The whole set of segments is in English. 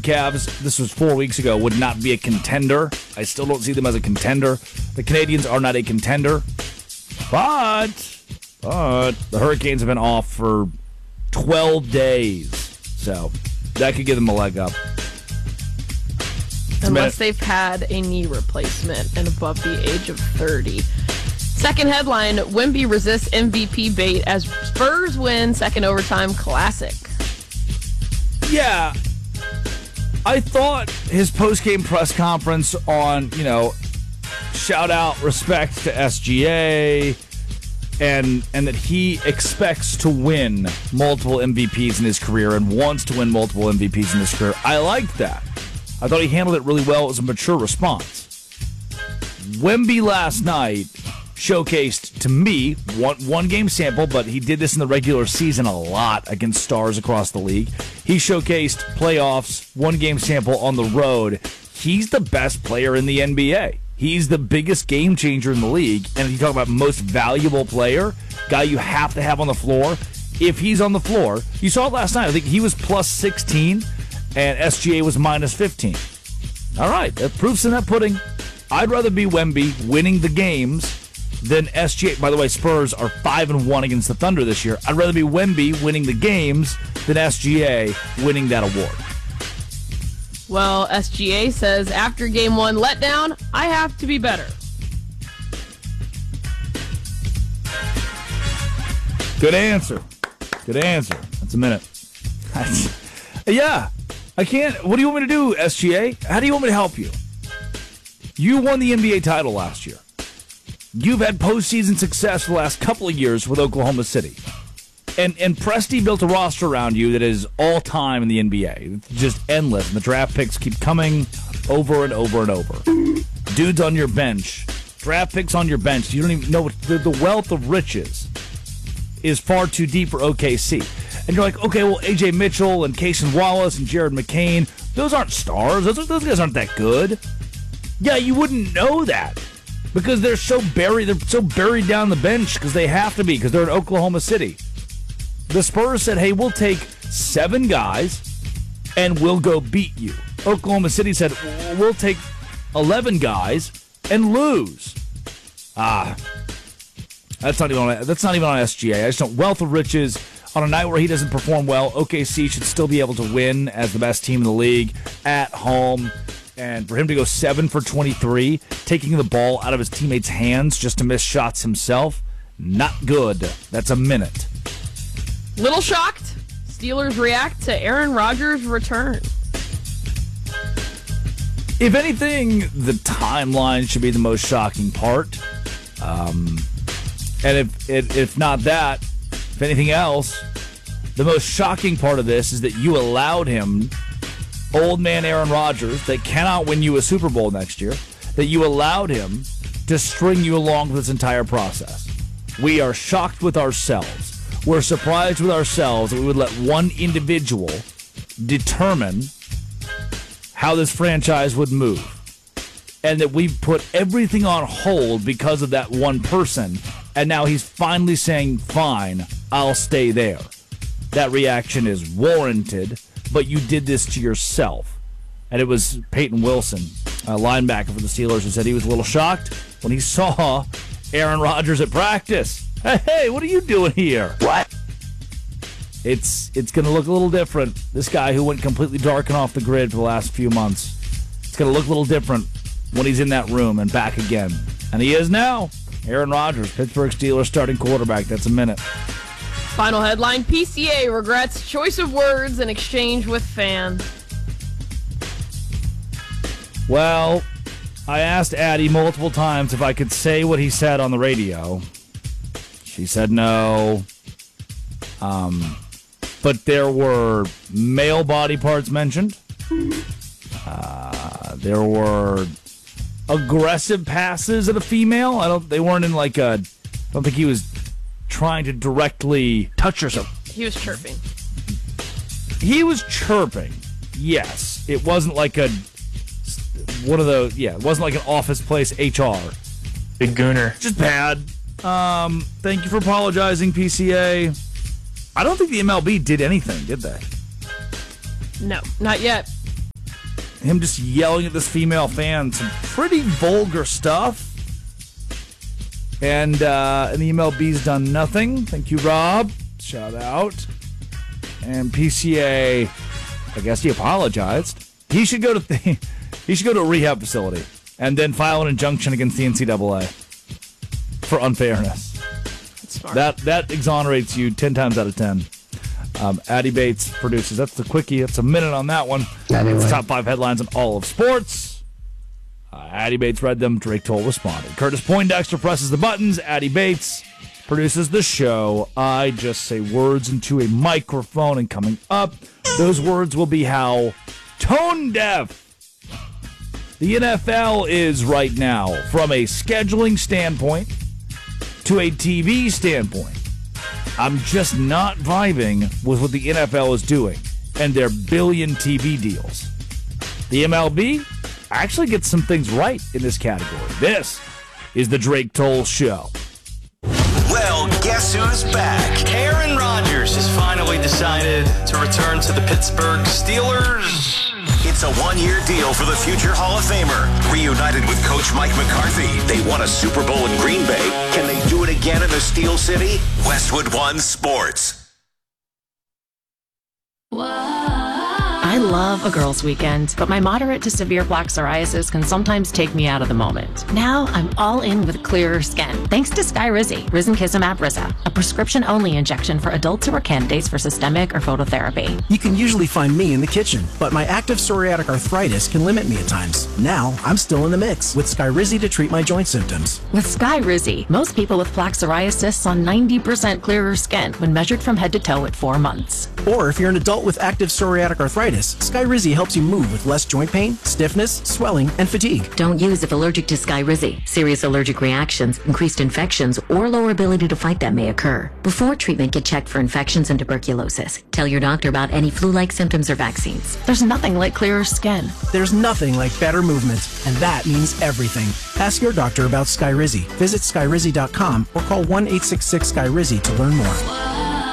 Cavs, this was 4 weeks ago, would not be a contender. I still don't see them as a contender. The Canadians are not a contender. But the Hurricanes have been off for 12 days. So that could give them a leg up. Unless they've had a knee replacement and above the age of 30. Second headline, Wemby resists MVP bait as Spurs win second overtime classic. Yeah. I thought his post-game press conference on, shout out respect to SGA and that he expects to win multiple MVPs in his career and wants to win multiple MVPs in his career. I liked that. I thought he handled it really well. It was a mature response. Wemby last night showcased, to me, one game sample, but he did this in the regular season a lot against stars across the league. He showcased playoffs, one game sample on the road. He's the best player in the NBA. He's the biggest game changer in the league. And if you talk about most valuable player, guy you have to have on the floor, if he's on the floor, you saw it last night. I think he was plus 16 and SGA was minus 15. All right, that proof's in that pudding. I'd rather be Wemby winning the games than SGA. By the way, Spurs are 5-1 against the Thunder this year. I'd rather be Wemby winning the games than SGA winning that award. Well, SGA says after game one letdown, I have to be better. Good answer. That's a minute. Yeah. I can't. What do you want me to do, SGA? How do you want me to help you? You won the NBA title last year. You've had postseason success for the last couple of years with Oklahoma City. And Presti built a roster around you that is all-time in the NBA. It's just endless. And the draft picks keep coming over and over and over. Dudes on your bench. Draft picks on your bench. You don't even know what the wealth of riches is far too deep for OKC. And you're like, okay, well, A.J. Mitchell and Cason Wallace and Jared McCain, those aren't stars. Those guys aren't that good. Yeah, you wouldn't know that because they're so buried down the bench because they have to be because they're in Oklahoma City. The Spurs said, hey, we'll take 7 guys and we'll go beat you. Oklahoma City said, we'll take 11 guys and lose. That's not even on SGA. I just don't. Wealth of riches. On a night where he doesn't perform well, OKC should still be able to win as the best team in the league at home. And for him to go 7 for 23, taking the ball out of his teammates' hands just to miss shots himself, not good. That's a minute. Little shocked. Steelers react to Aaron Rodgers' return. If anything, the timeline should be the most shocking part. And if not that, if anything else, the most shocking part of this is that you allowed him, old man Aaron Rodgers, that cannot win you a Super Bowl next year, that you allowed him to string you along with this entire process. We are shocked with ourselves. We're surprised with ourselves that we would let one individual determine how this franchise would move. And that we've put everything on hold because of that one person. And now he's finally saying, fine, I'll stay there. That reaction is warranted, but you did this to yourself. And it was Peyton Wilson, a linebacker for the Steelers, who said he was a little shocked when he saw Aaron Rodgers at practice. Hey, what are you doing here? What? It's going to look a little different. This guy who went completely dark and off the grid for the last few months, it's going to look a little different when he's in that room and back again. And he is now. Aaron Rodgers, Pittsburgh Steelers starting quarterback. That's a minute. Final headline, PCA regrets choice of words in exchange with fan. Well, I asked Addie multiple times if I could say what he said on the radio. She said no. But there were male body parts mentioned. There were aggressive passes at a female. They weren't in like a. I don't think he was trying to directly touch herself. He was chirping. He was chirping. Yes, it wasn't like a one of those. Yeah, it wasn't like an office place HR. Big gooner. Just bad. Thank you for apologizing, PCA. I don't think the MLB did anything, did they? No, not yet. him just yelling at this female fan some pretty vulgar stuff. And the MLB's done nothing. Thank you, Rob. Shout out. And PCA, I guess he apologized. He should go to a rehab facility and then file an injunction against the NCAA for unfairness. That's smart. That exonerates you 10 times out of 10. Addy Bates produces. That's the quickie. That's a minute on that one. Anyway. It's top 5 headlines in all of sports. Addy Bates read them. Drake Toll responded. Curtis Poindexter presses the buttons. Addy Bates produces the show. I just say words into a microphone, and coming up, those words will be how tone deaf the NFL is right now from a scheduling standpoint to a TV standpoint. I'm just not vibing with what the NFL is doing and their billion TV deals. The MLB actually gets some things right in this category. This is the Drake Toll Show. Well, guess who's back? Aaron Rodgers has finally decided to return to the Pittsburgh Steelers. It's a one-year deal for the future Hall of Famer. Reunited with Coach Mike McCarthy, they won a Super Bowl in Green Bay. Can they do it again in the Steel City? Westwood One Sports. I love a girls' weekend, but my moderate to severe plaque psoriasis can sometimes take me out of the moment. Now I'm all in with clearer skin, thanks to Skyrizi, Risankizumab Rizza, a prescription-only injection for adults who are candidates for systemic or phototherapy. You can usually find me in the kitchen, but my active psoriatic arthritis can limit me at times. Now I'm still in the mix with Skyrizi to treat my joint symptoms. With Skyrizi, most people with plaque psoriasis saw 90% clearer skin when measured from head to toe at 4 months. Or if you're an adult with active psoriatic arthritis, Skyrizi helps you move with less joint pain, stiffness, swelling, and fatigue. Don't use if allergic to Skyrizi. Serious allergic reactions, increased infections, or lower ability to fight them may occur. Before treatment, get checked for infections and tuberculosis. Tell your doctor about any flu-like symptoms or vaccines. There's nothing like clearer skin. There's nothing like better movement, and that means everything. Ask your doctor about Skyrizi. Visit Skyrizi.com or call 1-866-SKYRIZI to learn more.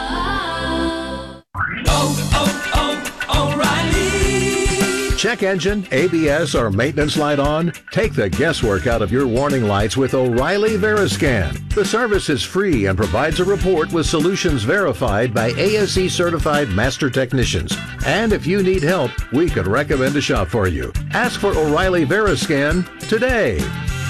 Check engine, ABS, or maintenance light on? Take the guesswork out of your warning lights with O'Reilly Veriscan. The service is free and provides a report with solutions verified by ASE certified master technicians. And if you need help, we could recommend a shop for you. Ask for O'Reilly Veriscan today.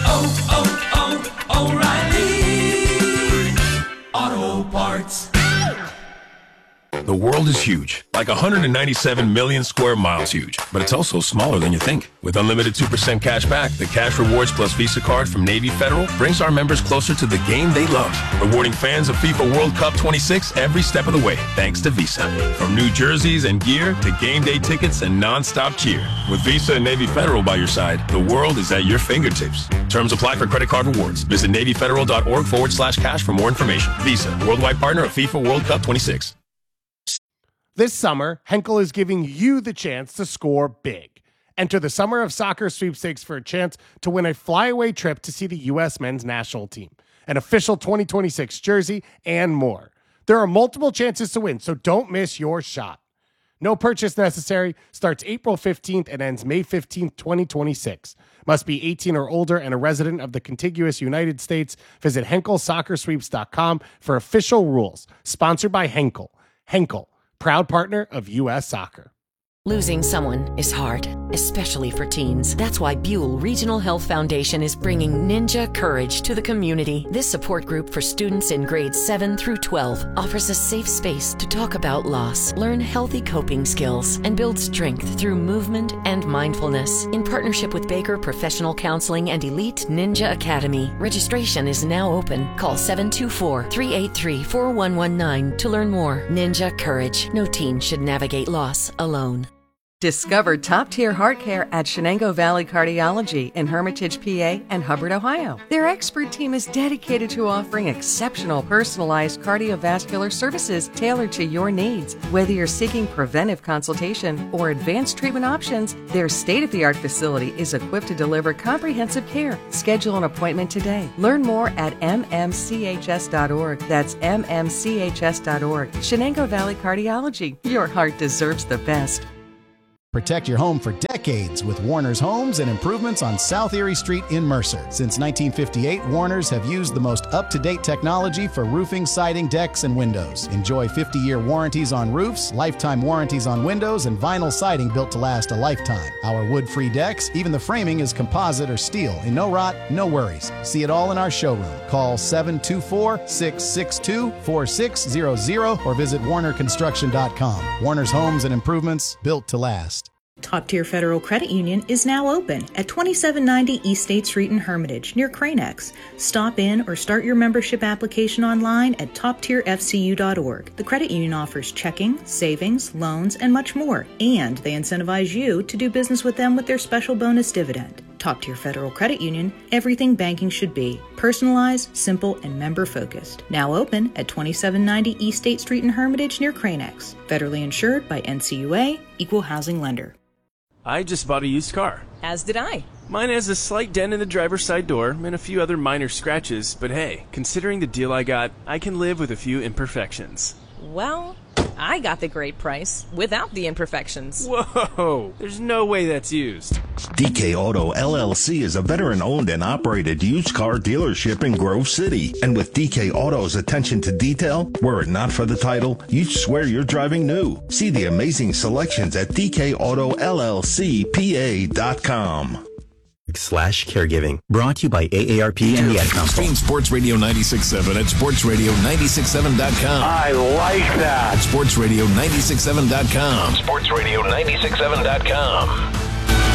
O'Reilly Auto Parts. The world is huge, like 197 million square miles huge, but it's also smaller than you think. With unlimited 2% cash back, the Cash Rewards Plus Visa card from Navy Federal brings our members closer to the game they love, rewarding fans of FIFA World Cup 26 every step of the way, thanks to Visa. From new jerseys and gear to game day tickets and non-stop cheer. With Visa and Navy Federal by your side, the world is at your fingertips. Terms apply for credit card rewards. Visit NavyFederal.org/cash for more information. Visa, worldwide partner of FIFA World Cup 26. This summer, Henkel is giving you the chance to score big. Enter the Summer of Soccer sweepstakes for a chance to win a flyaway trip to see the U.S. men's national team, an official 2026 jersey, and more. There are multiple chances to win, so don't miss your shot. No purchase necessary. Starts April 15th and ends May 15th, 2026. Must be 18 or older and a resident of the contiguous United States. Visit HenkelSoccerSweeps.com for official rules. Sponsored by Henkel. Henkel, proud partner of U.S. Soccer. Losing someone is hard, especially for teens. That's why Buell Regional Health Foundation is bringing Ninja Courage to the community. This support group for students in grades 7 through 12 offers a safe space to talk about loss, learn healthy coping skills, and build strength through movement and mindfulness. In partnership with Baker Professional Counseling and Elite Ninja Academy, registration is now open. Call 724-383-4119 to learn more. Ninja Courage. No teen should navigate loss alone. Discover top-tier heart care at Shenango Valley Cardiology in Hermitage, PA, and Hubbard, Ohio. Their expert team is dedicated to offering exceptional personalized cardiovascular services tailored to your needs. Whether you're seeking preventive consultation or advanced treatment options, their state-of-the-art facility is equipped to deliver comprehensive care. Schedule an appointment today. Learn more at mmchs.org. That's mmchs.org. Shenango Valley Cardiology. Your heart deserves the best. Protect your home for decades with Warner's Homes and Improvements on South Erie Street in Mercer. Since 1958, Warner's have used the most up-to-date technology for roofing, siding, decks, and windows. Enjoy 50-year warranties on roofs, lifetime warranties on windows, and vinyl siding built to last a lifetime. Our wood-free decks, even the framing is composite or steel, and no rot, no worries. See it all in our showroom. Call 724-662-4600 or visit warnerconstruction.com. Warner's Homes and Improvements, built to last. Top Tier Federal Credit Union is now open at 2790 East State Street in Hermitage, near Cranex. Stop in or start your membership application online at toptierfcu.org. The credit union offers checking, savings, loans, and much more, and they incentivize you to do business with them with their special bonus dividend. Top Tier Federal Credit Union, everything banking should be. Personalized, simple, and member-focused. Now open at 2790 East State Street in Hermitage, near Cranex. Federally insured by NCUA, Equal Housing Lender. I just bought a used car. As did I. Mine has a slight dent in the driver's side door and a few other minor scratches, but hey, considering the deal I got, I can live with a few imperfections. Well, I got the great price without the imperfections. Whoa, there's no way that's used. DK Auto LLC is a veteran-owned and operated used car dealership in Grove City. And with DK Auto's attention to detail, were it not for the title, you'd swear you're driving new. See the amazing selections at DKAutoLLCPA.com. /caregiving. Brought to you by AARP and the Ad Council. Stream Sports Radio 96.7 at sportsradio967.com. I like that. Sportsradio967.com. Sportsradio967.com.